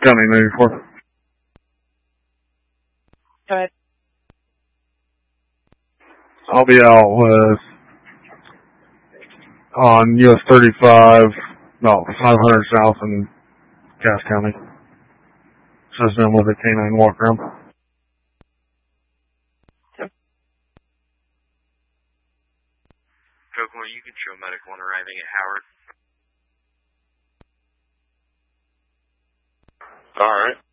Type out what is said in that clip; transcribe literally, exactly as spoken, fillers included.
County ninety-four. Go ahead. I'll be out with, on U S thirty-five, no, five hundred south in Cass County. Just done with a canine walk around. Kokomo, you can show medical and arriving at Howard. All right.